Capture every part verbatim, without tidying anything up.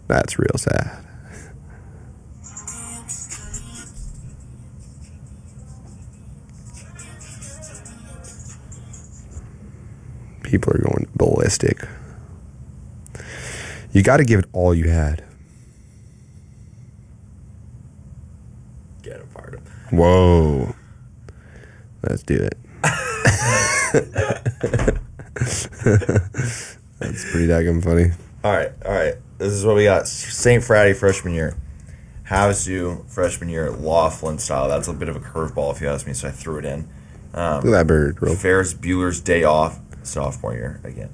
That's real sad. People are going ballistic. You got to give it all you had. Get him fired up. Whoa. Let's do it. That's pretty daggum funny. All right, all right. This is what we got. Saint Friday freshman year. Havasu freshman year, Laughlin style. That's a bit of a curveball if you ask me, so I threw it in. Um, Look at that bird, bro. Ferris Bueller's Day Off, sophomore year again.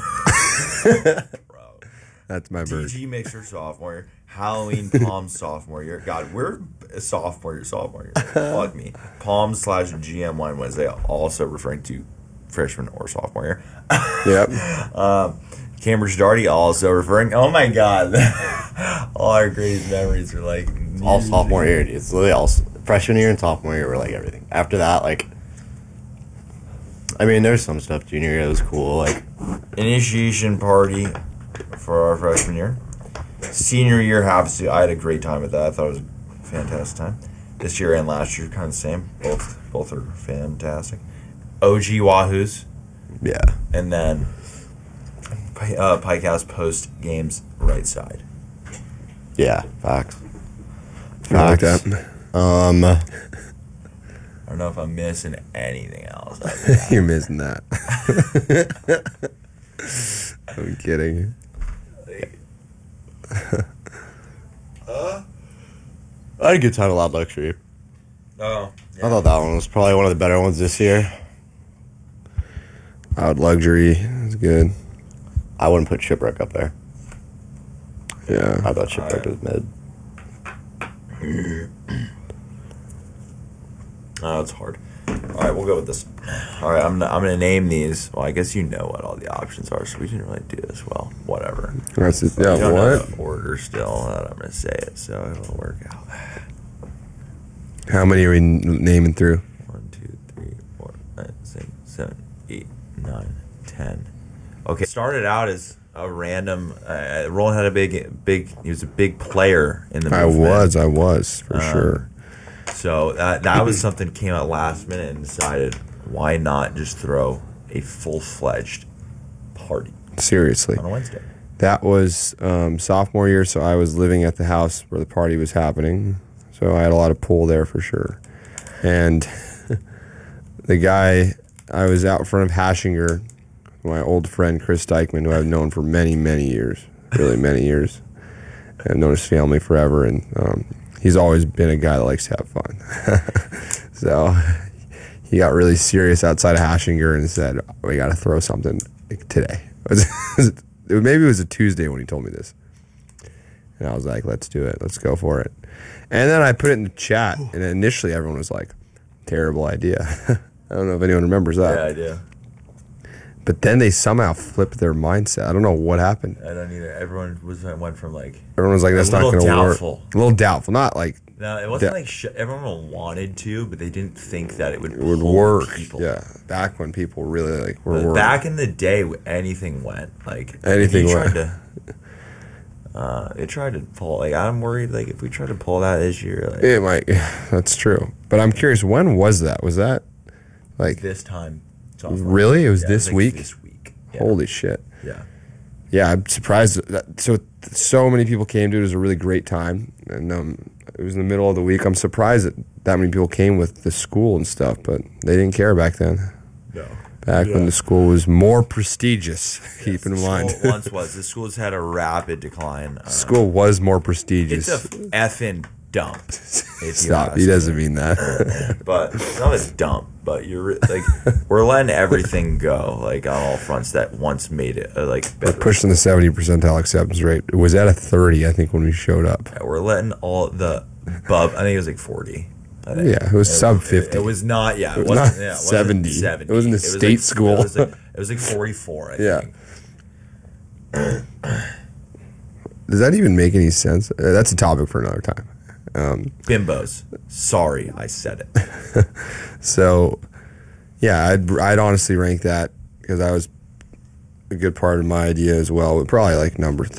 Bro. That's my bird. D G Mixer, sophomore year. Halloween Palm, sophomore year. God, we're a sophomore year, sophomore year. Fuck me. Palm slash G M Wine Wednesday, also referring to freshman or sophomore year. Yep. um, Cambridge Darty, also referring. Oh my God. All our greatest memories are like. All sophomore year, dude. It's literally all freshman year and sophomore year were like everything. After that, like, I mean, there's some stuff junior year that was cool, like initiation party for our freshman year. Senior year, Havasu. I had a great time at that. I thought it was a fantastic time. This year and last year, kind of the same. Both, both are fantastic. O G Wahoos. Yeah. And then uh, Pike House post games right side. yeah, facts. I like Facts. that. Um, I don't know if I'm missing anything else. You're missing that. I'm kidding. uh, I had a good time at Loud Luxury. oh. I thought that one was probably one of the better ones this year. Out luxury is good. I wouldn't put Shipwreck up there. Yeah. I thought Shipwreck was mid. Oh, it's hard. All right, we'll go with this. All right, I'm gonna, I'm gonna name these. Well, I guess you know what all the options are, so we didn't really do this well. Whatever. That's it. You Yeah. don't know What? the order still that I'm gonna say it, so it'll work out. How many are we n- naming through? One, two, three, four, five, six, seven, eight, nine, ten. Okay, started out as a random. Uh, Roland had a big, big. He was a big player in the I movement. was. I was for Um, sure. So uh, that was something came out last minute and decided why not just throw a full fledged party Seriously. on a Wednesday. That was um, sophomore year, so I was living at the house where the party was happening. So I had a lot of pull there for sure. And the guy, I was out front of Hashinger, my old friend Chris Dykman, who I've known for many, many years, really many years. I've known his family forever, and um, he's always been a guy that likes to have fun. So he got really serious outside of Hashinger and said, we got to throw something today. Maybe it was a Tuesday when he told me this. And I was like, let's do it. Let's go for it. And then I put it in the chat, and initially everyone was like, terrible idea. I don't know if anyone remembers that. Yeah, I do. But then they somehow flipped their mindset. I don't know what happened. I don't either. Everyone was went from like Everyone was like, that's not little going to work. doubtful. A little doubtful. Not like no, it wasn't Yeah. like sh- everyone wanted to, but they didn't think that it would it would pull work. People. Yeah. Back when people really like were But worried. back in the day, anything went. Like if Anything you went. tried to. Uh, they tried to pull. Like I'm worried. Like if we try to pull that this year, like It might. That's true. But I'm curious, when was that? Was that like this time. sophomore really? year. It was Yeah, this like week? This week. Yeah. Holy shit. Yeah. Yeah, I'm surprised. That, so so many people came to it. It was a really great time, and um, it was in the middle of the week. I'm surprised that that many people came with the school and stuff, but they didn't care back then. No. Back when the school was more prestigious. Keep in The mind, school once was. The school's had a rapid decline. Uh, school was more prestigious. It's a effing dump. If you Stop. ask He me. doesn't mean that. But it's not a dump. But you're re- like we're letting everything go like on all fronts that once made it uh, like We're better. pushing the seventy percentile acceptance rate. It was at a thirty, I think, when we showed up. Yeah, we're letting all the bub. I think it was like forty. I think. Yeah, it was sub fifty. It, it was not. Yeah, it, was wasn't not yeah, it wasn't seventy. seventy. It was in a like- state school. It was like, it was like forty-four. I Yeah. think. Does that even make any sense? Uh, that's a topic for another time. Um, Bimbos. Sorry, I said it. So, yeah, I'd I'd honestly rank that because that was a good part of my idea as well. But probably like number